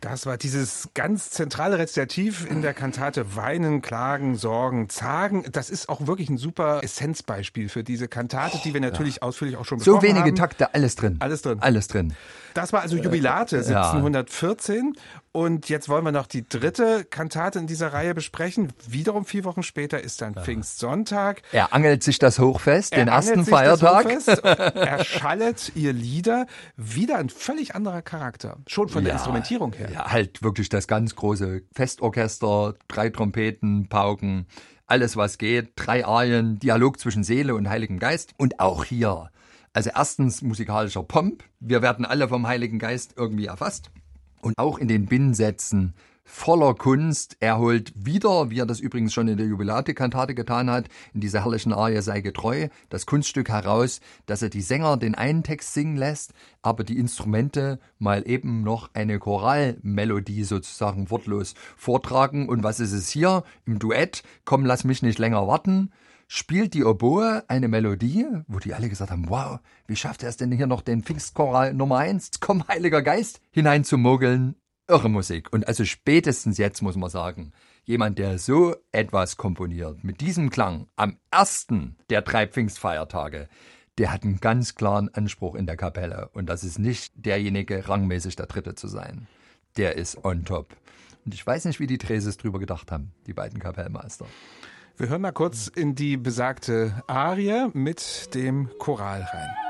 Das war dieses ganz zentrale Rezitativ in der Kantate Weinen, Klagen, Sorgen, Zagen. Das ist auch wirklich ein super Essenzbeispiel für diese Kantate, die wir natürlich ausführlich auch schon besprochen haben. So wenige Takte, alles drin. Alles drin. Alles drin. Das war also Jubilate 1714. Und jetzt wollen wir noch die dritte Kantate in dieser Reihe besprechen. Wiederum 4 Wochen später ist dann Pfingstsonntag. Er angelt sich das Hochfest, den ersten Feiertag. Er schallet ihr Lieder. Wieder ein völlig anderer Charakter. Schon von der Instrumentierung her. Ja, halt wirklich das ganz große Festorchester, 3 Trompeten, Pauken, alles was geht, 3 Arien, Dialog zwischen Seele und Heiligem Geist. Und auch hier, also erstens musikalischer Pomp. Wir werden alle vom Heiligen Geist irgendwie erfasst. Und auch in den Binnensätzen voller Kunst. Er holt wieder, wie er das übrigens schon in der Jubilate-Kantate getan hat, in dieser herrlichen Arie Sei getreu, das Kunststück heraus, dass er die Sänger den einen Text singen lässt, aber die Instrumente mal eben noch eine Choralmelodie sozusagen wortlos vortragen. Und was ist es hier im Duett? Komm, lass mich nicht länger warten. Spielt die Oboe eine Melodie, wo die alle gesagt haben, wow, wie schafft er es denn hier noch den Pfingstchoral Nummer 1, komm Heiliger Geist, hinein zu mogeln? Irre Musik. Und also spätestens jetzt muss man sagen, jemand, der so etwas komponiert, mit diesem Klang, am ersten der 3 Pfingstfeiertage, der hat einen ganz klaren Anspruch in der Kapelle. Und das ist nicht derjenige, rangmäßig der Dritte zu sein. Der ist on top. Und ich weiß nicht, wie die Treses drüber gedacht haben, die beiden Kapellmeister. Wir hören mal kurz in die besagte Arie mit dem Choral rein.